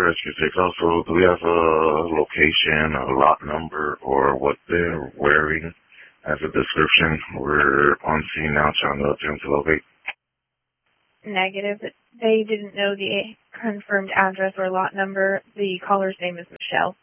rescue takes. Also, do we have a location, a lot number, or what they're wearing as a description? We're on scene now trying to attempt to locate. Negative. They didn't know the confirmed address or lot number. The caller's name is Michelle.